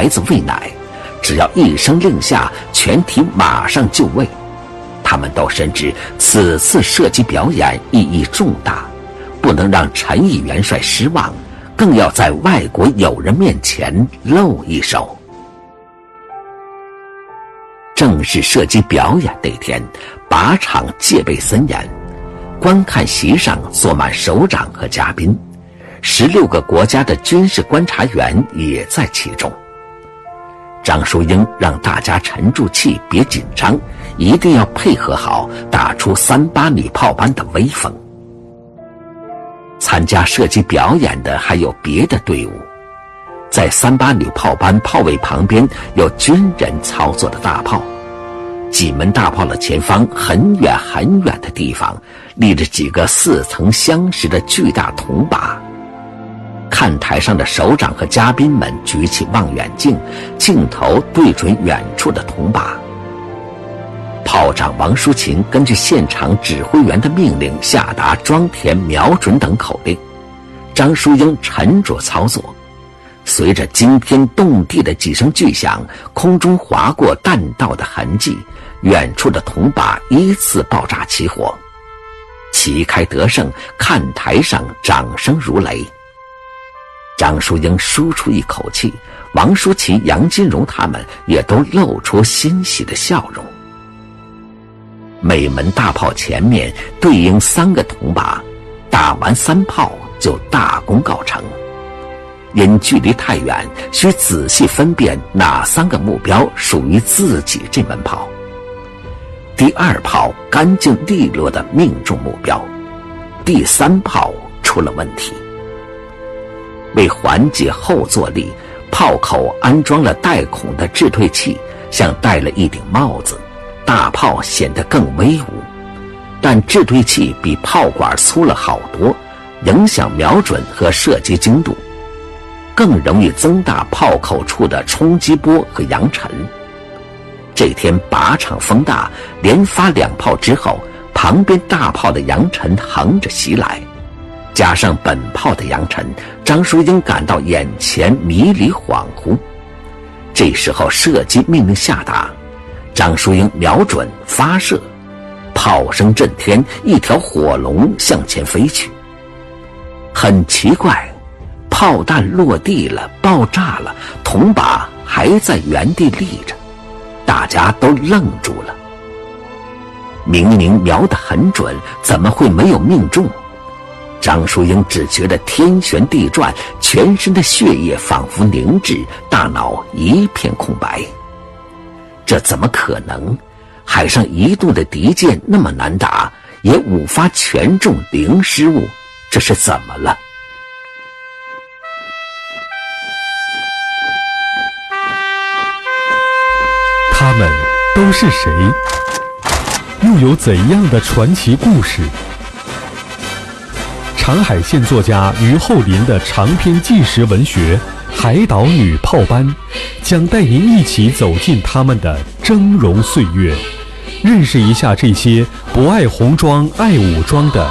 孩子喂奶，只要一声令下，全体马上就位。他们都深知此次射击表演意义重大，不能让陈毅元帅失望，更要在外国友人面前露一手。正式射击表演那天，靶场戒备森严，观看席上坐满首长和嘉宾，16个国家的军事观察员也在其中。张淑英让大家沉住气，别紧张，一定要配合好，打出38女炮班的威风。参加射击表演的还有别的队伍，在38女炮班炮位旁边有军人操作的大炮，几门大炮的前方很远很远的地方立着几个4层相实的巨大铜靶。看台上的首长和嘉宾们举起望远镜，镜头对准远处的铜靶。炮长王淑琴根据现场指挥员的命令下达装填、瞄准等口令，张淑英沉着操作。随着惊天动地的几声巨响，空中划过弹道的痕迹，远处的铜靶依次爆炸起火。旗开得胜，看台上掌声如雷。张淑英舒出一口气，王淑琪、杨金荣他们也都露出欣喜的笑容。每门大炮前面对应3个铜靶，打完3炮就大功告成。因距离太远，需仔细分辨哪3个目标属于自己这门炮。第2炮干净利落地命中目标，第3炮出了问题。为缓解后坐力，炮口安装了带孔的制退器，像戴了一顶帽子，大炮显得更威武。但制退器比炮管粗了好多，影响瞄准和射击精度，更容易增大炮口处的冲击波和扬尘。这天靶场风大，连发2炮之后，旁边大炮的扬尘横着袭来，加上本炮的扬尘，张淑英感到眼前迷离恍惚。这时候射击命令下达，张淑英瞄准发射，炮声震天，一条火龙向前飞去。很奇怪，炮弹落地了，爆炸了，铜靶还在原地立着，大家都愣住了。明明瞄得很准，怎么会没有命中？张淑英只觉得天旋地转，全身的血液仿佛凝滞，大脑一片空白。这怎么可能？海上移动的敌舰那么难打，也5发全中0失误，这是怎么了？ 他们都是谁？又有怎样的传奇故事？长海县作家于厚林的长篇纪实文学《海岛女炮班》将带您一起走进他们的峥嵘岁月，认识一下这些不爱红装爱武装的